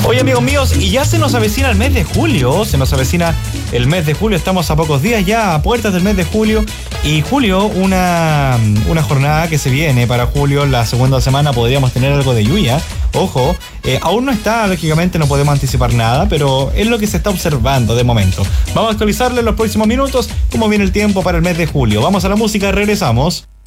Oye, amigos míos, y ya se nos avecina el mes de julio, estamos a pocos días ya, a puertas del mes de julio, y julio, una jornada que se viene para julio, la segunda semana podríamos tener algo de lluvia, ojo, aún no está, lógicamente no podemos anticipar nada, pero es lo que se está observando de momento. Vamos a actualizarle en los próximos minutos cómo viene el tiempo para el mes de julio. Vamos a la música, regresamos.